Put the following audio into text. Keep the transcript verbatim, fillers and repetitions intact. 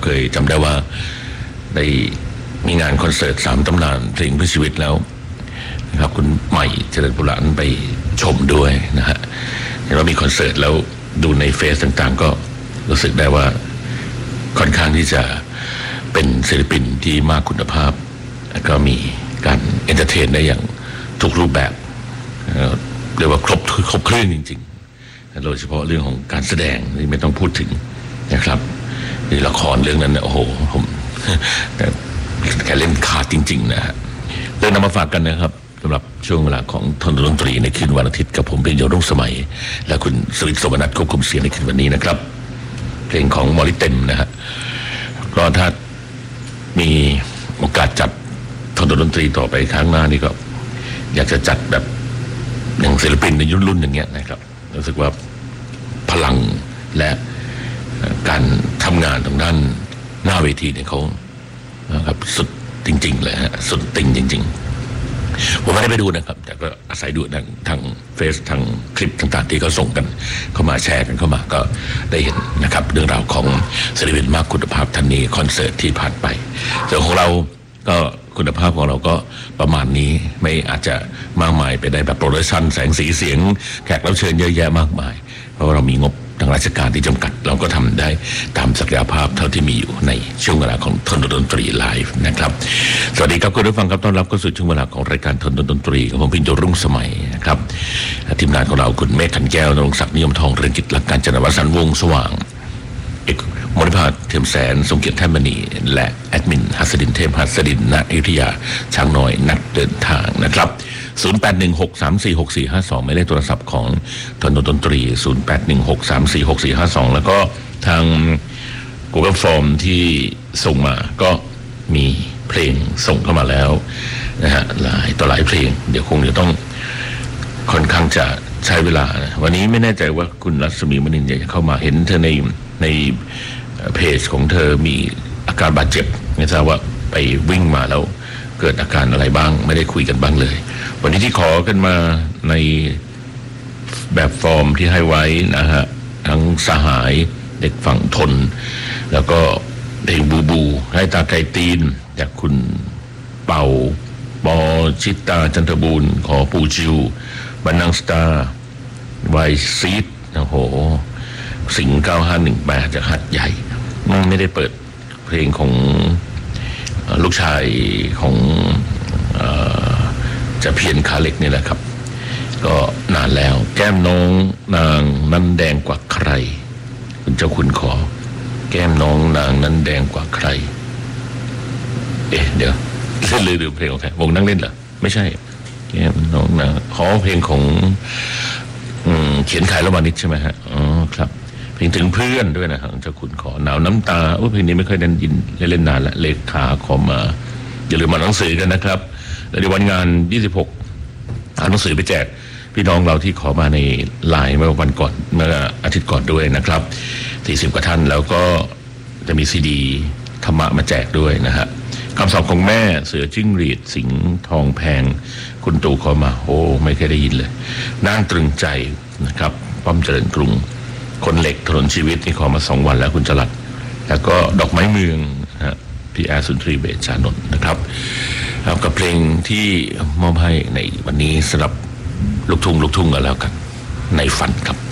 เคยจำได้ว่าได้มีงานคอนเสิร์ตสามตำนานเพลงเพื่อชีวิตแล้วนะครับคุณใหม่เจริญปุระไปชมด้วยนะฮะเห็นว่ามีคอนเสิร์ตแล้วดูในเฟซต่างๆก็รู้สึกได้ว่าค่อนข้างที่จะเป็นศิลปินที่มากคุณภาพแล้วก็มีการเอนเตอร์เทนได้อย่างทุกรูปแบบเรียกว่าครบครบเครื่องจริงๆโดยเฉพาะเรื่องของการแสดงที่ไม่ต้องพูดถึงนะครับในละครเรื่องนั้นโอ้โหผมแต่แกเล่นขาดจริงๆนะฮะเรื่องนำมาฝากกันนะครับสำหรับช่วงเวลาของทนดนตรีในคืนวันอาทิตย์กับผมเป็นโยรุ่งสมัยและคุณสริศสมนัสควบคุมเสียงในคืนวันนี้นะครับเพลงของมอริเต็มนะฮะก็ถ้ามีโอกาสจัดทนดนตรีต่อไปครั้งหน้านี่ก็อยากจะจัดแบบอย่างศิลปินในยุครุ่นอย่างเงี้ยนะครับรู้สึกว่าพลังและการทำงานตรงด้านหน้าเวทีเนี่ยเขาครับสุดจริงๆเลยฮะสุดติ่งจริงๆผมไม่ได้ไปดูนะครับแต่ก็อาศัยดูทางทางเฟซทางคลิปต่างๆที่เขาส่งกันเข้ามาแชร์กันเข้ามาก็ได้เห็นนะครับเรื่องราวของศิลปินมากคุณภาพท่านนี้คอนเสิร์ตที่ผ่านไปส่วนของเราก็คุณภาพของเราก็ประมาณนี้ไม่อาจจะมากมายไปได้แบบโปรดักชันแสงสีเสียงแขกรับเชิญเยอะแยะมากมายเพราะว่าเรามีงบทางราชการที่จำกัดเราก็ทำได้ตามศักยภาพเท่าที่มีอยู่ในช่วงเวลาของทนดนตรีไลฟ์นะครับสวัสดีครับคุณผู้ฟังครับต้อนรับเข้าสู่ช่วงเวลาของรายการทนดนตรีของผมพิญโยรุ่งสมัยนะครับทีมงานของเราคุณเมฆขันแก้วนรงศักดิ์นิยมทองเรืองกิจหลักการจันทวสันต์วงสว่างเอกมริภาเทียมแสนสมเกียรติแท่นมณีและแอดมินหัสดินเทพหัสดินณอยุธยาช้างน้อยนักเดินทางนะครับศูนย์ แปด หนึ่ง หก สาม สี่ หก สี่ ห้า สองหมายเลขโทรศัพท์ของทนดนตรีศูนย์ แปด หนึ่ง หก สาม สี่ หก สี่ ห้า สองแล้วก็ทาง Google Form ที่ส่งมาก็มีเพลงส่งเข้ามาแล้วนะฮะหลายต่อหลายเพลงเดี๋ยวคงจะต้องค่อนข้างจะใช้เวลาวันนี้ไม่แน่ใจว่าคุณรัศมีมณินทร์จะเข้ามาเห็นเธอในในเพจของเธอมีอาการบาดเจ็บไม่ทราบว่าไปวิ่งมาแล้วเกิดอาการอะไรบ้างไม่ได้คุยกันบ้างเลยวันนี้ที่ขอกันมาในแบบฟอร์มที่ให้ไว้นะฮะทั้งสหายเด็กฝั่งทนแล้วก็เพลงบูบูให้ตาไก่ตีนจากคุณเป่าปอชิตาจันทบูรณ์ขอปูจิวบันนังสตาร์ไวซีดโอ้โหสิงห์เก้าห้าหนึ่งแปดจากหัดใหญ่ไม่ได้เปิดเพลงของลูกชายของจะเพียรขาเล็กนี่แหละครับก็นานแล้วแก้มน้องนางนั้นแดงกว่าใครคุณเจ้าคุณขอแก้มน้องนางนั้นแดงกว่าใครเอ๊ะเดี๋ยวเล่นเลยหรือเพลงของใครวงนั่งเล่นเหรอไม่ใช่แก้มน้องนางขอเพลงของเขียนขายระหว่างนิดใช่ไหมฮะอ๋อครับเพลงถึงเพื่อนด้วยนะฮะเจ้าคุณขอหนาวน้ำตาโอ้เพลงนี้ไม่เคยได้ยินเล่นนานละเลขาขอมาอย่าลืมมาหนังสือกันนะครับและในวันงานยี่สิบหกเอาหนังสือไปแจกพี่น้องเราที่ขอมาในไลน์เมื่อวันก่อนเมื่ออาทิตย์ก่อนด้วยนะครับสี่สิบกว่าท่านแล้วก็จะมีซีดีธรรมะมาแจกด้วยนะฮะคำสอนของแม่เสือจิ้งหรีดสิงห์ทองแพงคุณตู่ขอมาโอ้ไม่เคยได้ยินเลยนางตรึงใจนะครับป้อมเจริญกรุงคนเหล็กถนนชีวิตนี่ขอมาสองวันแล้วคุณจรัสแล้วก็ดอกไม้เมืองนะฮะพี่แอร์สุนทรีเบชชานนท์นะครับกับเพลงที่มอบให้ในวันนี้สำหรับลูกทุ่งลูกทุ่งกันแล้วกันในฝันครับ